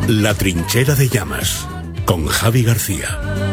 La trinchera de llamas, con Javi García.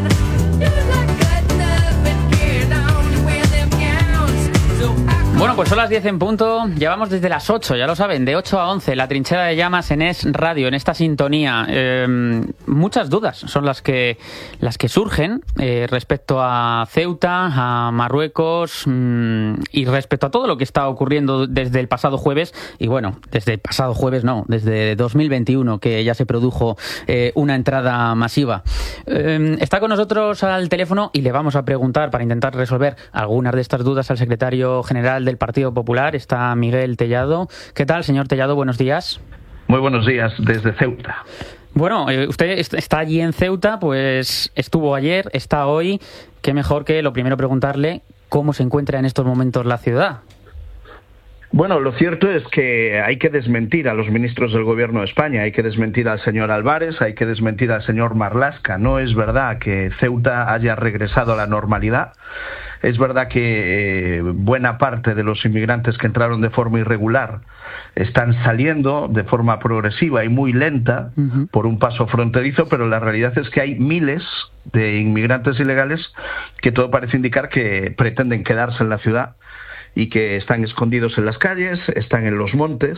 Bueno, pues son las 10 en punto, llevamos desde las 8, ya lo saben, de 8 a 11, la trinchera de llamas en Es Radio, en esta sintonía. Muchas dudas son las que surgen respecto a Ceuta, a Marruecos y respecto a todo lo que está ocurriendo desde el pasado jueves, y bueno, desde el pasado jueves no, desde 2021, que ya se produjo una entrada masiva. Está con nosotros al teléfono y le vamos a preguntar, para intentar resolver algunas de estas dudas, al secretario general del Partido Popular. Está Miguel Tellado. ¿Qué tal, señor Tellado? Buenos días. Muy buenos días desde Ceuta. Bueno, usted está allí en Ceuta, pues estuvo ayer, está hoy. Qué mejor que lo primero preguntarle cómo se encuentra en estos momentos la ciudad. Bueno, lo cierto es que hay que desmentir a los ministros del Gobierno de España, hay que desmentir al señor Álvarez, hay que desmentir al señor Marlaska. No es verdad que Ceuta haya regresado a la normalidad. Es verdad que buena parte de los inmigrantes que entraron de forma irregular están saliendo de forma progresiva y muy lenta por un paso fronterizo, pero la realidad es que hay miles de inmigrantes ilegales que todo parece indicar que pretenden quedarse en la ciudad y que están escondidos en las calles, están en los montes,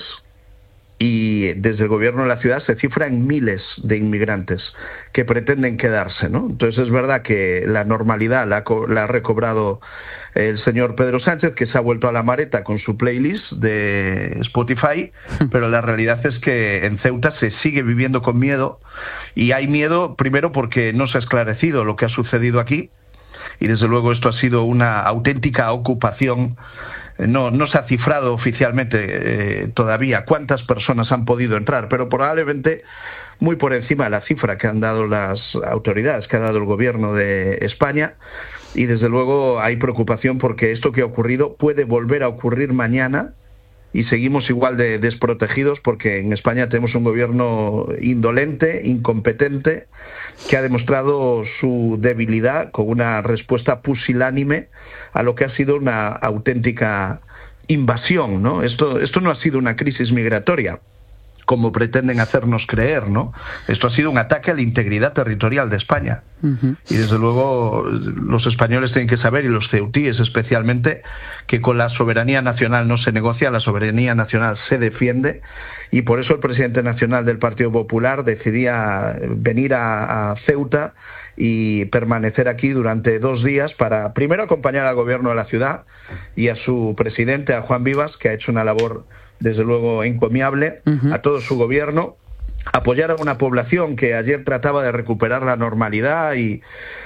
y desde el gobierno de la ciudad se cifra en miles de inmigrantes que pretenden quedarse, ¿no? Entonces es verdad que la normalidad la ha recobrado el señor Pedro Sánchez, que se ha vuelto a la mareta con su playlist de Spotify, pero la realidad es que en Ceuta se sigue viviendo con miedo, y hay miedo primero porque no se ha esclarecido lo que ha sucedido aquí, y desde luego esto ha sido una auténtica ocupación. No se ha cifrado oficialmente todavía cuántas personas han podido entrar, pero probablemente muy por encima de la cifra que han dado las autoridades, que ha dado el gobierno de España, y desde luego hay preocupación porque esto que ha ocurrido puede volver a ocurrir mañana, y seguimos igual de desprotegidos porque en España tenemos un gobierno indolente, incompetente, que ha demostrado su debilidad con una respuesta pusilánime a lo que ha sido una auténtica invasión, ¿no? Esto no ha sido una crisis migratoria, como pretenden hacernos creer, ¿no? Esto ha sido un ataque a la integridad territorial de España. Y desde luego los españoles tienen que saber, y los ceutíes especialmente, que con la soberanía nacional no se negocia, la soberanía nacional se defiende, y por eso el presidente nacional del Partido Popular decidía venir a Ceuta y permanecer aquí durante 2 días para primero acompañar al gobierno de la ciudad y a su presidente, a Juan Vivas, que ha hecho una labor desde luego encomiable, a todo su gobierno, apoyar a una población que ayer trataba de recuperar la normalidad, y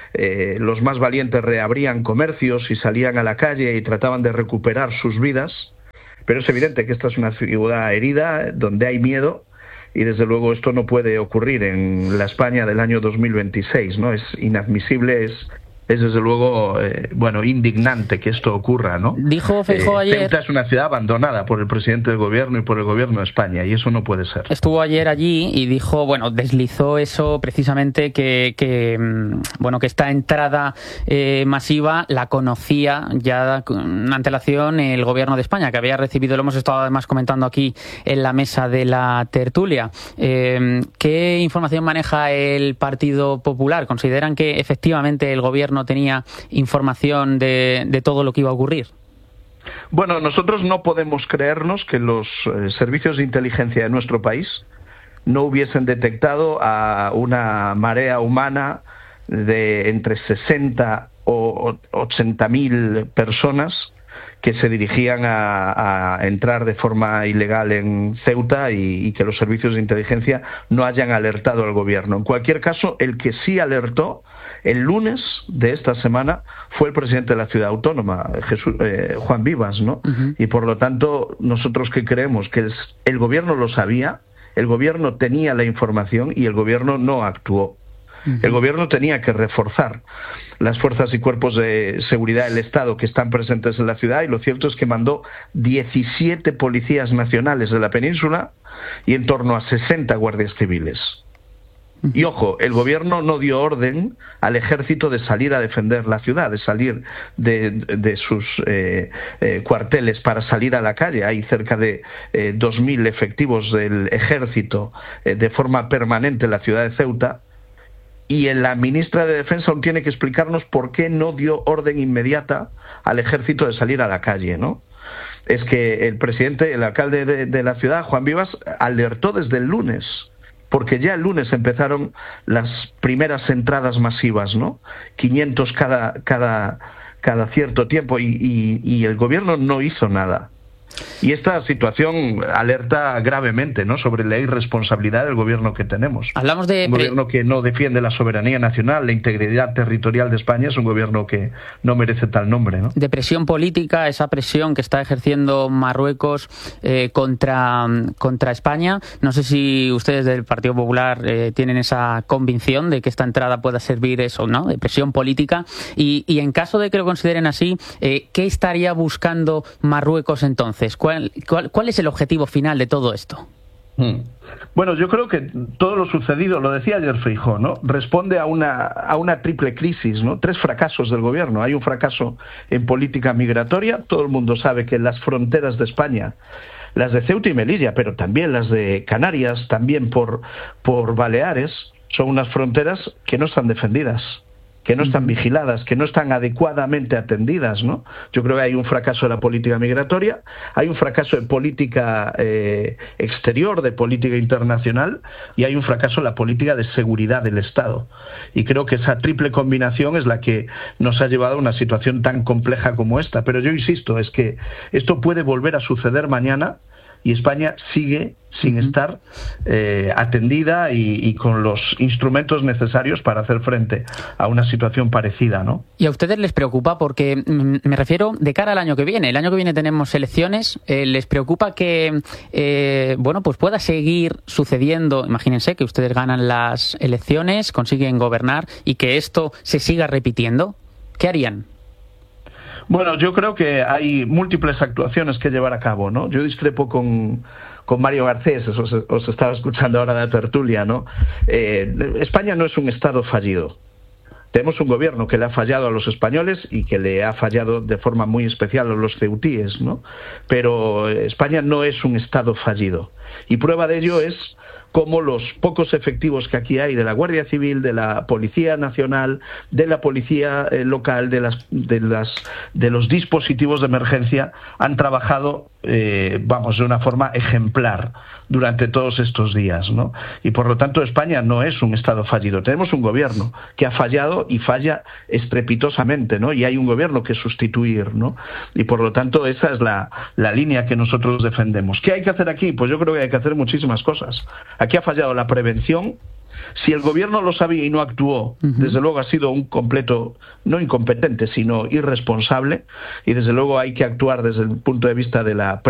los más valientes reabrían comercios y salían a la calle y trataban de recuperar sus vidas, pero es evidente que esta es una ciudad herida donde hay miedo, y desde luego esto no puede ocurrir en la España del año 2026, ¿no? Es inadmisible, es desde luego, indignante que esto ocurra, ¿no? Dijo Feijóo ayer... Ceuta es una ciudad abandonada por el presidente del gobierno y por el gobierno de España, y eso no puede ser. Estuvo ayer allí y dijo, deslizó eso precisamente, que esta entrada masiva la conocía ya con antelación el gobierno de España, que había recibido, lo hemos estado además comentando aquí en la mesa de la tertulia. ¿Qué información maneja el Partido Popular? ¿Consideran que efectivamente el gobierno tenía información de todo lo que iba a ocurrir? Bueno, nosotros no podemos creernos que los servicios de inteligencia de nuestro país no hubiesen detectado a una marea humana de entre 60 o 80.000 personas que se dirigían a entrar de forma ilegal en Ceuta, y que los servicios de inteligencia no hayan alertado al gobierno. En cualquier caso, el que sí alertó el lunes de esta semana fue el presidente de la ciudad autónoma, Juan Vivas, ¿no? Y por lo tanto, nosotros que creemos que el gobierno lo sabía, el gobierno tenía la información y el gobierno no actuó. El gobierno tenía que reforzar las fuerzas y cuerpos de seguridad del Estado que están presentes en la ciudad, y lo cierto es que mandó 17 policías nacionales de la península y en torno a 60 guardias civiles. Y ojo, el gobierno no dio orden al ejército de salir a defender la ciudad, de salir de sus cuarteles para salir a la calle. Hay cerca de 2.000 efectivos del ejército de forma permanente en la ciudad de Ceuta. Y la ministra de Defensa aún tiene que explicarnos por qué no dio orden inmediata al ejército de salir a la calle, ¿no? Es que el alcalde de la ciudad, Juan Vivas, alertó desde el lunes, porque ya el lunes empezaron las primeras entradas masivas, ¿no? 500 cada cierto tiempo, y el gobierno no hizo nada. Y esta situación alerta gravemente, ¿no?, sobre la irresponsabilidad del gobierno que tenemos. Hablamos de un gobierno que no defiende la soberanía nacional, la integridad territorial de España. Es un gobierno que no merece tal nombre, ¿no? De presión política, esa presión que está ejerciendo Marruecos contra España. No sé si ustedes del Partido Popular tienen esa convicción de que esta entrada pueda servir eso, ¿no?, de presión política. Y en caso de que lo consideren así, ¿qué estaría buscando Marruecos entonces? ¿Cuál es el objetivo final de todo esto? Bueno, yo creo que todo lo sucedido, lo decía ayer Feijóo, ¿no?, responde a una triple crisis, ¿no? 3 fracasos del gobierno. Hay un fracaso en política migratoria. Todo el mundo sabe que las fronteras de España, las de Ceuta y Melilla, pero también las de Canarias, también por Baleares, son unas fronteras que no están defendidas, que no están vigiladas, que no están adecuadamente atendidas, ¿no? Yo creo que hay un fracaso de la política migratoria, hay un fracaso de política exterior, de política internacional, y hay un fracaso en la política de seguridad del Estado. Y creo que esa triple combinación es la que nos ha llevado a una situación tan compleja como esta. Pero yo insisto, es que esto puede volver a suceder mañana, y España sigue sin estar atendida y con los instrumentos necesarios para hacer frente a una situación parecida, ¿no? ¿Y a ustedes les preocupa? Porque me refiero de cara al año que viene. El año que viene tenemos elecciones. ¿Les preocupa que pues pueda seguir sucediendo? Imagínense que ustedes ganan las elecciones, consiguen gobernar y que esto se siga repitiendo. ¿Qué harían? Bueno, yo creo que hay múltiples actuaciones que llevar a cabo, ¿no? Yo discrepo con Mario Garcés, os estaba escuchando ahora de la tertulia, ¿no? España no es un Estado fallido. Tenemos un gobierno que le ha fallado a los españoles y que le ha fallado de forma muy especial a los ceutíes, ¿no? Pero España no es un Estado fallido. Y prueba de ello es como los pocos efectivos que aquí hay de la Guardia Civil, de la Policía Nacional, de la Policía Local, de los dispositivos de emergencia han trabajado, de una forma ejemplar durante todos estos días, ¿no? Y por lo tanto España no es un Estado fallido. Tenemos un gobierno que ha fallado y falla estrepitosamente, ¿no? Y hay un gobierno que sustituir, ¿no? Y por lo tanto esa es la línea que nosotros defendemos. ¿Qué hay que hacer aquí? Pues yo creo que hay que hacer muchísimas cosas. Aquí ha fallado la prevención. Si el gobierno lo sabía y no actuó, desde luego ha sido un completo, no incompetente, sino irresponsable, y desde luego hay que actuar desde el punto de vista de la